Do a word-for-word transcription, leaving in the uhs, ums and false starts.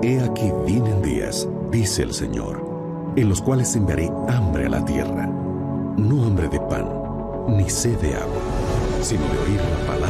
He aquí vienen días, dice el Señor, en los cuales enviaré hambre a la tierra, no hambre de pan, ni sed de agua, sino de oír la palabra